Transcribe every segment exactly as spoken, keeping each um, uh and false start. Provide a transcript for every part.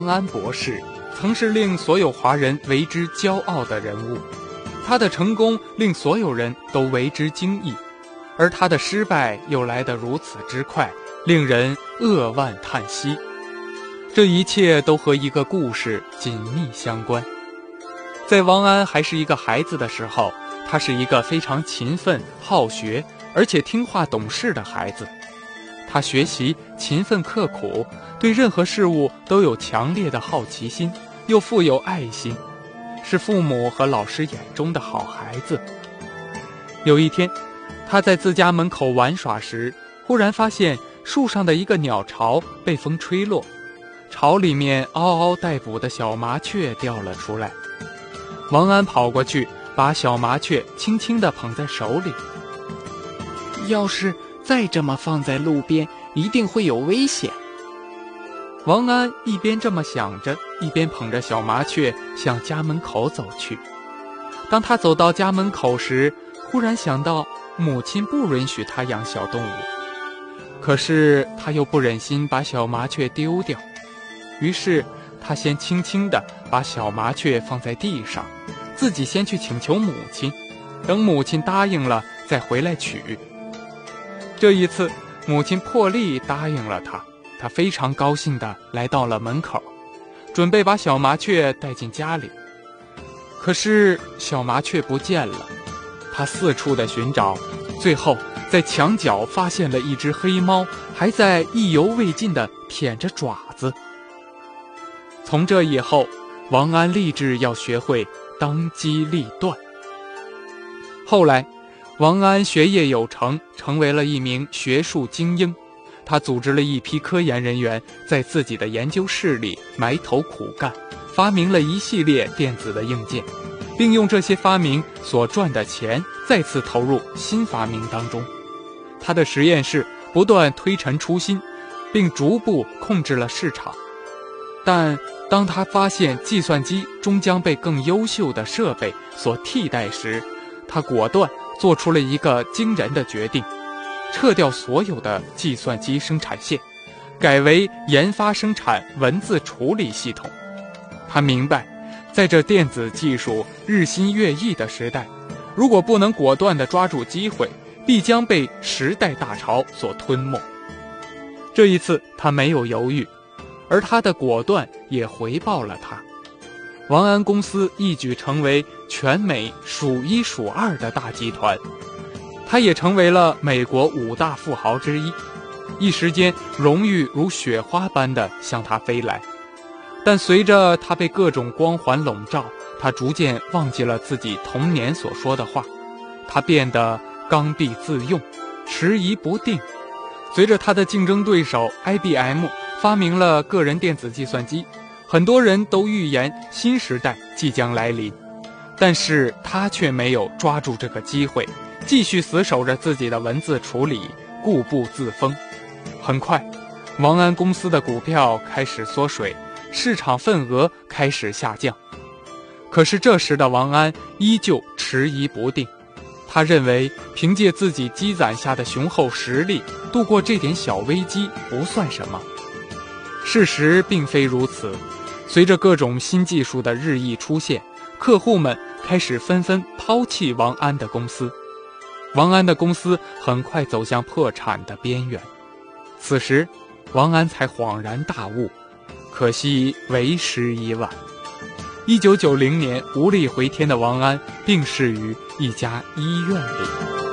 安博士曾是令所有华人为之骄傲的人物，他的成功令所有人都为之惊异，而他的失败又来得如此之快，令人扼腕叹息。这一切都和一个故事紧密相关。在王安还是一个孩子的时候，他是一个非常勤奋、好学，而且听话懂事的孩子。他学习勤奋刻苦，对任何事物都有强烈的好奇心，又富有爱心，是父母和老师眼中的好孩子。有一天，他在自家门口玩耍时，忽然发现树上的一个鸟巢被风吹落，巢里面嗷嗷待哺的小麻雀掉了出来。王安跑过去，把小麻雀轻轻地捧在手里。 要是再这么放在路边，一定会有危险。 王安一边这么想着，一边捧着小麻雀向家门口走去。当他走到家门口时，忽然想到母亲不允许他养小动物，可是他又不忍心把小麻雀丢掉，于是他先轻轻地把小麻雀放在地上，自己先去请求母亲，等母亲答应了再回来取。这一次母亲破例答应了他，他非常高兴地来到了门口，准备把小麻雀带进家里。可是小麻雀不见了，他四处的寻找，最后在墙角发现了一只黑猫，还在意犹未尽地舔着爪子。从这以后，王安立志要学会当机立断。后来王安学业有成，成为了一名学术精英。他组织了一批科研人员，在自己的研究室里埋头苦干，发明了一系列电子的硬件，并用这些发明所赚的钱再次投入新发明当中。他的实验室不断推陈出新，并逐步控制了市场。但当他发现计算机终将被更优秀的设备所替代时，他果断做出了一个惊人的决定，撤掉所有的计算机生产线，改为研发生产文字处理系统。他明白，在这电子技术日新月异的时代，如果不能果断地抓住机会，必将被时代大潮所吞没。这一次他没有犹豫，而他的果断也回报了他。王安公司一举成为全美数一数二的大集团，他也成为了美国五大富豪之一，一时间荣誉如雪花般的向他飞来。但随着他被各种光环笼罩，他逐渐忘记了自己童年所说的话，他变得刚愎自用，迟疑不定。随着他的竞争对手 I B M 发明了个人电子计算机，很多人都预言新时代即将来临，但是他却没有抓住这个机会，继续死守着自己的文字处理，固步自封。很快，王安公司的股票开始缩水，市场份额开始下降。可是这时的王安依旧迟疑不定，他认为凭借自己积攒下的雄厚实力，度过这点小危机不算什么。事实并非如此，随着各种新技术的日益出现，客户们开始纷纷抛弃王安的公司。王安的公司很快走向破产的边缘。此时王安才恍然大悟，可惜为时已晚。一九九零年无力回天的王安病逝于一家医院里。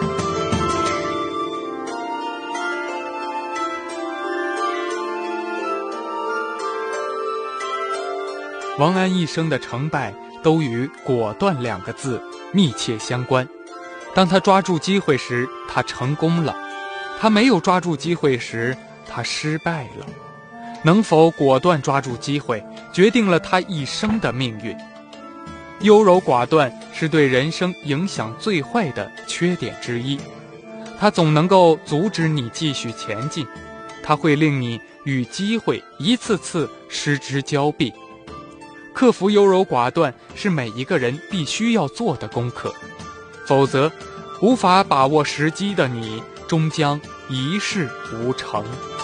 王安一生的成败都与果断两个字密切相关。当他抓住机会时，他成功了；他没有抓住机会时，他失败了。能否果断抓住机会，决定了他一生的命运。优柔寡断是对人生影响最坏的缺点之一，它总能够阻止你继续前进，它会令你与机会一次次失之交臂。克服优柔寡断是每一个人必须要做的功课，否则无法把握时机的你终将一事无成。